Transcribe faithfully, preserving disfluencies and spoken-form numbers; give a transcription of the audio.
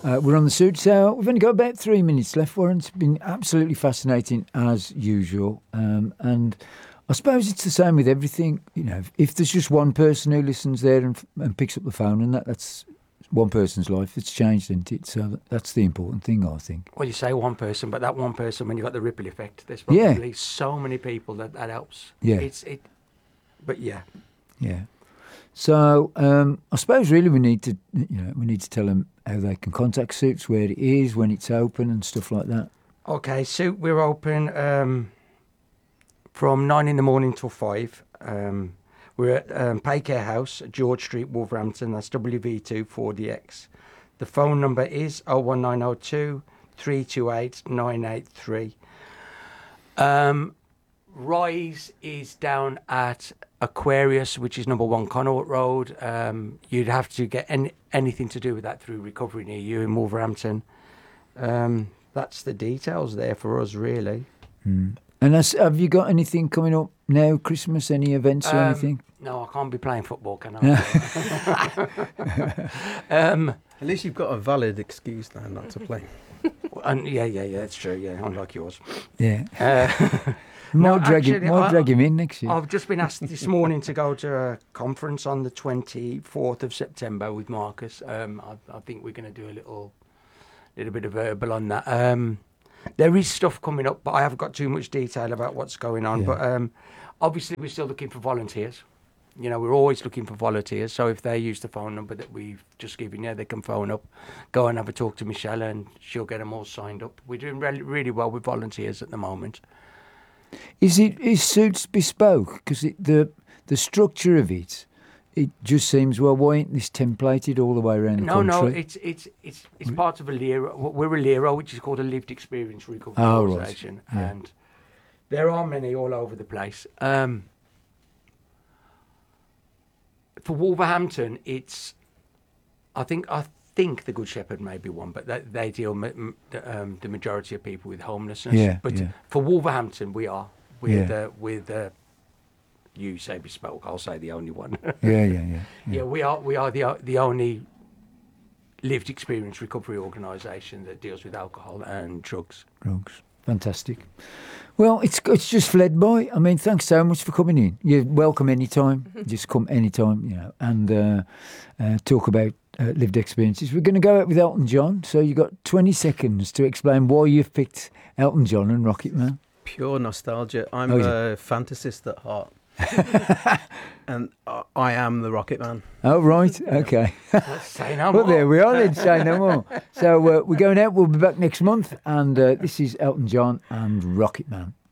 Uh, we're on the suit, so we've only got about three minutes left, Warren. It's been absolutely fascinating as usual. Um, and I suppose it's the same with everything. You know, if, if there's just one person who listens there and, and picks up the phone, and that, that's one person's life. It's changed, isn't it? So that's the important thing, I think. Well, you say one person, but that one person, when you got the ripple effect, there's probably yeah. so many people that that helps. Yeah. It's it. But yeah. Yeah. So um, I suppose really we need to, you know, we need to tell them how they can contact Suits, where it is, when it's open, and stuff like that. Okay, Suit, we're open um, from nine in the morning till five. Um, we're at um, Paycare House, George Street, Wolverhampton. That's W V two four D X. The phone number is oh one nine oh two, three two eight, nine eight three. Um, Rise is down at Aquarius, which is number one Connaught Road. Um, you'd have to get any, anything to do with that through Recovery near you in Wolverhampton. Um, that's the details there for us, really. Mm. And as, have you got anything coming up now, Christmas, any events or um, anything? No, I can't be playing football, can I? um, At least you've got a valid excuse now not to play. and yeah, yeah, yeah, that's true, yeah, unlike yours. Yeah. Uh, More, no, drag, actually, him, more I, drag him in next year. I've just been asked this morning to go to a conference on the twenty-fourth of September with Marcus. Um, I, I think we're going to do a little little bit of verbal on that. Um, there is stuff coming up, but I haven't got too much detail about what's going on. Yeah. But um, obviously, we're still looking for volunteers. You know, we're always looking for volunteers. So if they use the phone number that we've just given you, they can phone up, go and have a talk to Michelle, and she'll get them all signed up. We're doing really, really well with volunteers at the moment. Is it is Suits bespoke? Because the the structure of it, it just seems, well, why ain't this templated all the way around the no, country? No, no, it's it's it's it's part of a LERO. We're a LERO, which is called a Lived Experience Recovery oh, Organisation, right. yeah. and there are many all over the place. Um, for Wolverhampton, it's I think I think the Good Shepherd may be one, but they, they deal m- um, the majority of people with homelessness. Yeah, but yeah. for Wolverhampton, we are we're Yeah. the we're the you say bespoke, I'll say the only one. yeah, yeah, yeah, yeah. Yeah, we are we are the the only lived experience recovery organisation that deals with alcohol and drugs. Drugs, fantastic. Well, it's it's just fled by. I mean, thanks so much for coming in. You're welcome anytime. Just come anytime, you know, and uh, uh, talk about uh, lived experiences. We're going to go out with Elton John, so you've got twenty seconds to explain why you've picked Elton John and Rocket Man. Pure nostalgia. I'm Oh, a yeah. fantasist at heart. And I- I am the Rocket Man. Oh, right. Okay. Say no Well, more. there we are then. Say no more. So uh, we're going out. We'll be back next month. And uh, this is Elton John and Rocket Man.